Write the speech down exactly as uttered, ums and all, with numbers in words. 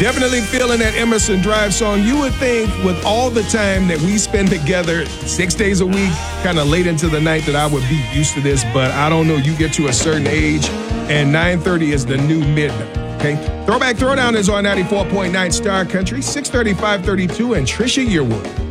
Definitely feeling that Emerson Drive song. You would think with all the time that we spend together six days a week, kind of late into the night, that I would be used to this, but I don't know. You get to a certain age, and nine thirty is the new midnight, okay? Throwback Throwdown is on ninety-four point nine Star Country, six thirty, five thirty-two, and Trisha Yearwood.